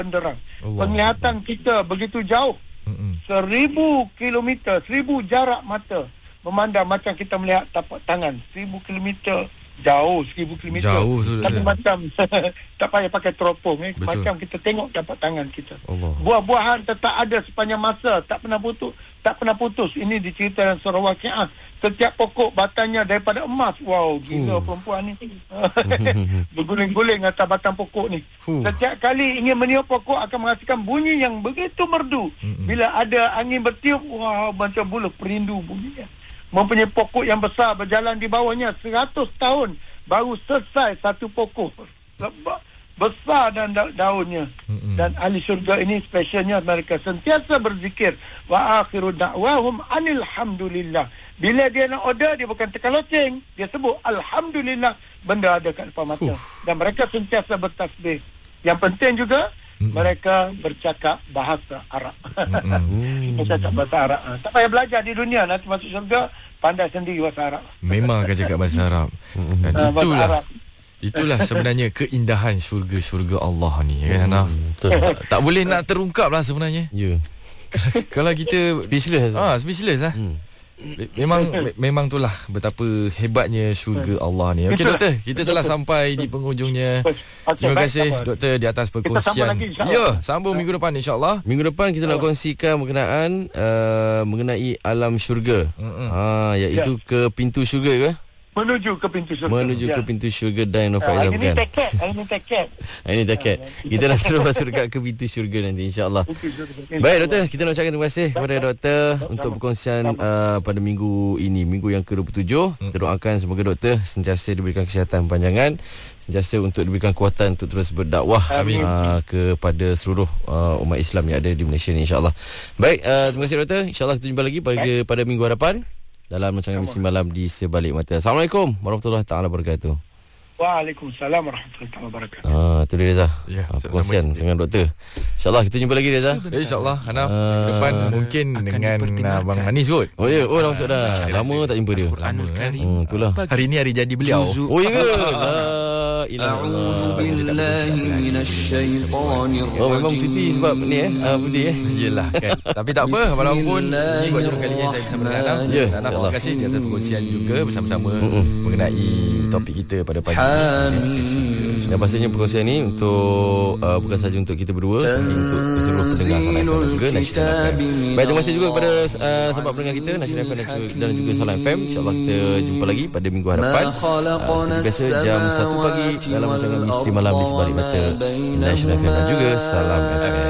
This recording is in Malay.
benderang. Allah. Penglihatan kita begitu jauh. 1000 kilometer, 1000 jarak mata memandang macam kita melihat tapak tangan. 1000 kilometer jauh, 1000 kilometer. Jauh tu. Tapi macam tak payah pakai teropong. Betul. Macam kita tengok tapak tangan kita. Allah. Buah-buahan tetap ada sepanjang masa, tak pernah putus. Ini diceritakan surah Waqiah. Setiap pokok batangnya daripada emas. Wow, gila perempuan ni. Berguling-guling atas batang pokok ni. Setiap kali ingin meniup pokok akan menghasilkan bunyi yang begitu merdu. Bila ada angin bertiup, wow, macam buluh perindu bunyinya. Mempunyai pokok yang besar berjalan di bawahnya 100 tahun baru selesai satu pokok. Besar dan daunnya. Dan ahli syurga ini specialnya mereka sentiasa berzikir wa akhiru da'wahum anilhamdulillah. Bila dia nak order, dia bukan tekan loceng, dia sebut alhamdulillah, benda ada kat depan mata. Dan mereka sentiasa bertasbih. Yang penting juga mereka bercakap bahasa Arab. Bercakap bahasa Arab. Tak payah belajar di dunia, nanti masuk syurga pandai sendiri bahasa Arab. Memang akan cakap bahasa Arab. Dan itulah sebenarnya keindahan syurga Allah ni, kan Hanaf? Tak boleh nak terungkap lah sebenarnya. Ya. Kalau kita Speechless. speechless lah. Memang itulah betapa hebatnya syurga Allah ni. Okey doktor, kita telah sampai di penghujungnya. Terima kasih doktor di atas perkongsian. Sambung minggu depan insya-Allah. Minggu depan kita nak kongsikan mengenai alam syurga. Iaitu ke pintu syurga ke? Menuju ke pintu syurga. Ke pintu syurga dan Faizal bukan. Ini tiket. Ini tiket. Kita nak terus masuk dekat ke pintu syurga nanti insya-Allah. Baik doktor, kita nak ucapkan terima kasih kepada doktor untuk perkongsian pada minggu ini, minggu yang ke-27. Kita doakan semoga doktor sentiasa diberikan kesihatan panjangan, sentiasa untuk diberikan kuatan untuk terus berdakwah kepada seluruh umat Islam yang ada di Malaysia ni insya-Allah. Baik, terima kasih doktor. Insya-Allah kita jumpa lagi pada minggu hadapan dalam rancangan Misi Malam di Sebalik Mata. Assalamualaikum warahmatullahi taala wabarakatuh. Waalaikumsalam warahmatullahi wabarakatuh. Tu dia Reza. Perkongsian dengan doktor. InsyaAllah kita jumpa lagi Reza. InsyaAllah Hanaf depan mungkin dengan Abang Anis kot. Oh ya, dah masuk dah. Lama tak jumpa dia. Lama kan. Itulah. Hari ni hari jadi beliau. Oh ya ke? Memang cuti sebab ni Budi Yelah kan. Tapi tak apa, walaupun ini buat jumpa kalinya saya bersama dengan Hanaf. Hanaf terima kasih di atas perkongsian juga bersama-sama mengenai topik kita pada pagi. Dan pastinya perkongsian ni untuk bukan saja untuk kita berdua, tapi untuk seluruh pendengar Salam FM dan juga Nasional FM. Baik, terima kasih juga kepada sahabat pendengar kita Nasional FM dan juga Salam FM. InsyaAllah kita jumpa lagi pada minggu hadapan seperti biasa jam 1 pagi dalam rancangan Misteri Malam di Sebalik Mata Nasional FM dan juga Salam FM.